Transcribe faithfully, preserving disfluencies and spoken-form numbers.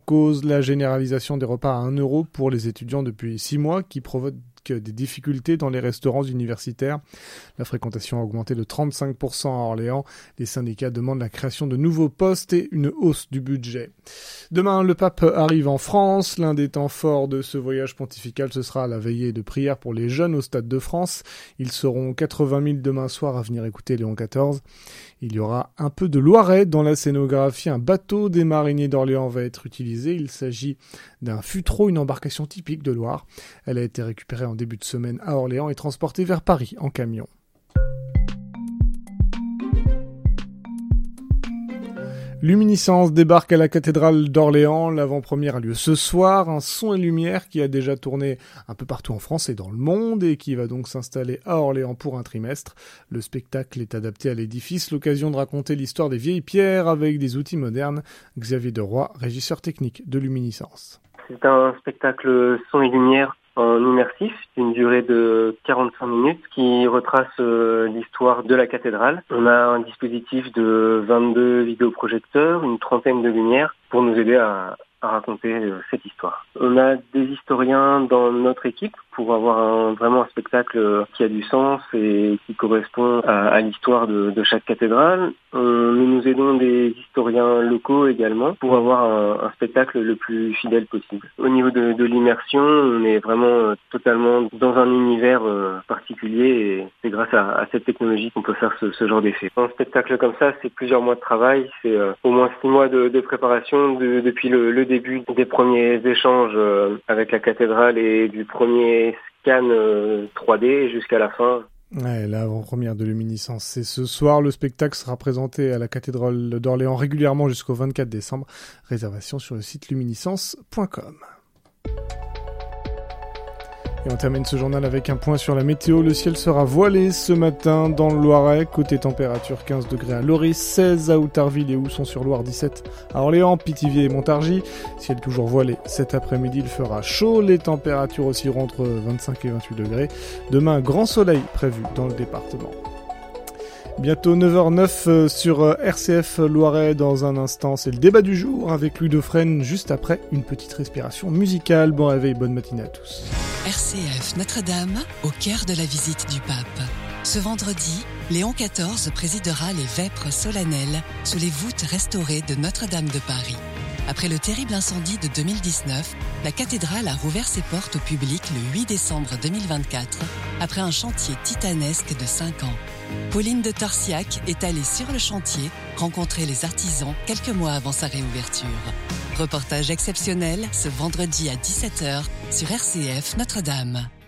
cause la généralisation des repas à un euro pour les étudiants depuis six mois qui provoque des difficultés dans les restaurants universitaires. La fréquentation a augmenté de trente-cinq pour cent à Orléans. Les syndicats demandent la création de nouveaux postes et une hausse du budget. Demain, le pape arrive en France. L'un des temps forts de ce voyage pontifical, ce sera la veillée de prière pour les jeunes au Stade de France. Ils seront quatre-vingt mille demain soir à venir écouter Léon quatorze. Il y aura un peu de Loiret dans la scénographie. Un bateau des mariniers d'Orléans va être utilisé. Il s'agit d'un futreau, une embarcation typique de Loire. Elle a été récupérée en début de semaine à Orléans et transportée vers Paris en camion. Luminiscence débarque à la cathédrale d'Orléans. L'avant-première a lieu ce soir. Un son et lumière qui a déjà tourné un peu partout en France et dans le monde et qui va donc s'installer à Orléans pour un trimestre. Le spectacle est adapté à l'édifice, l'occasion de raconter l'histoire des vieilles pierres avec des outils modernes. Xavier Deroy, régisseur technique de Luminiscence. C'est un spectacle son et lumière en immersif, d'une durée de quarante-cinq minutes, qui retrace euh, l'histoire de la cathédrale. On a un dispositif de vingt-deux vidéoprojecteurs, une trentaine de lumières pour nous aider à, à raconter euh, cette histoire. On a des historiens dans notre équipe pour avoir un, vraiment un spectacle qui a du sens et qui correspond à, à l'histoire de, de chaque cathédrale. On, nous nous aidons des historiens locaux également pour avoir un, un spectacle le plus fidèle possible. Au niveau de, de l'immersion, on est vraiment totalement dans un univers euh, particulier et c'est grâce à, à cette technologie qu'on peut faire ce, ce genre d'effet. Un spectacle comme ça, c'est plusieurs mois de travail, c'est euh, au moins six mois de, de préparation de, depuis le, le début des premiers échanges euh, avec la cathédrale et du premier scan euh, trois D jusqu'à la fin. Ouais, l'avant-première de Luminiscence, c'est ce soir. Le spectacle sera présenté à la cathédrale d'Orléans régulièrement jusqu'au vingt-quatre décembre. Réservation sur le site luminiscence point com. Et on termine ce journal avec un point sur la météo. Le ciel sera voilé ce matin dans le Loiret. Côté température, quinze degrés à Loris, seize à Outarville et Ousson-sur-Loire, dix-sept à Orléans, Pithiviers et Montargis. Ciel toujours voilé cet après-midi, il fera chaud. Les températures oscilleront entre vingt-cinq et vingt-huit degrés. Demain, grand soleil prévu dans le département. Bientôt neuf heures neuf sur R C F Loiret. Dans un instant, c'est le débat du jour avec Louis Dauphren, juste après une petite respiration musicale. Bon réveil, bonne matinée à tous. R C F Notre-Dame, au cœur de la visite du pape. Ce vendredi, Léon quatorze présidera les vêpres solennelles sous les voûtes restaurées de Notre-Dame de Paris. Après le terrible incendie de deux mille dix-neuf, la cathédrale a rouvert ses portes au public le huit décembre deux mille vingt-quatre, après un chantier titanesque de cinq ans. Pauline de Torsiac est allée sur le chantier rencontrer les artisans quelques mois avant sa réouverture. Reportage exceptionnel ce vendredi à dix-sept heures sur R C F Notre-Dame.